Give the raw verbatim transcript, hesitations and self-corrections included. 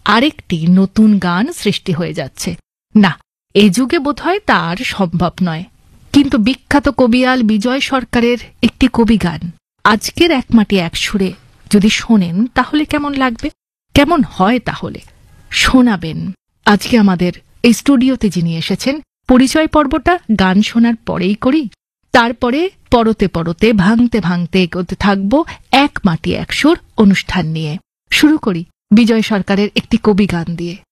আরেকটি নতুন গান সৃষ্টি হয়ে যাচ্ছে। না, এ যুগে বোধহয় তার সম্ভব নয়, কিন্তু বিখ্যাত কবিয়াল বিজয় সরকারের একটি কবি গান আজকের এক মাটি এক সুরে যদি শোনেন তাহলে কেমন লাগবে, কেমন হয় তাহলে শোনাবেন। আজকে আমাদের এই স্টুডিওতে যিনি এসেছেন, পরিচয় পর্বটা গান শোনার পরেই করি, তারপরে পরতে পরতে ভাঙতে ভাঙতে এগোতে থাকব এক মাটি এক সুর অনুষ্ঠান নিয়ে। শুরু করি বিজয় সরকারের একটি কবি গান দিয়ে।